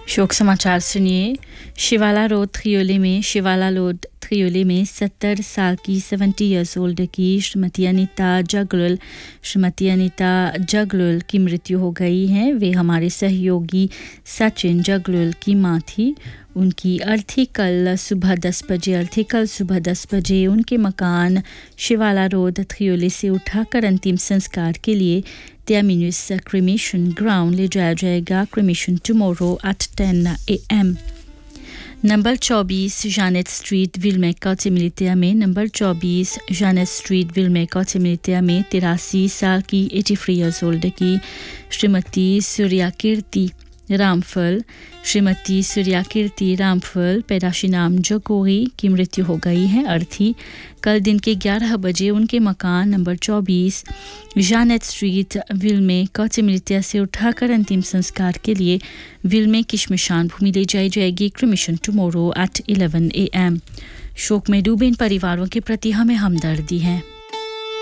शोक समाचार सुनिए। शिवाला रोड थ्रियोले में 70 साल की 70 इयर्स ओल्ड की श्रीमती अनीता जगलुल की मृत्यु हो गई है। वे हमारे सहयोगी सचिन जगलुल की मां थी। उनकी अर्थी कल सुबह 10 बजे उनके मकान शिवाला रोड थ्रियोले से उठाकर अंतिम संस्कार के लिए Terminus cremation ground ले जाया जाएगा। Cremation tomorrow at 10 a.m. Number 24 जानेट street विलमेका मिलितिया में 83 साल की 83 इयर्स ओल्ड की श्रीमती सूर्याकीर्ति रामफल पैदाशी नाम जोकोरी की मृत्यु हो गई है। अर्थी कल दिन के 11 बजे उनके मकान नंबर 24 जानेट स्ट्रीट विल्मे मिलितिया से उठाकर अंतिम संस्कार के लिए विल्मे की श्मशान भूमि ले जाई जाएगी। Cremation tomorrow at 11 a.m. शोक में डूबे इन परिवारों के प्रति हमें हमदर्दी है।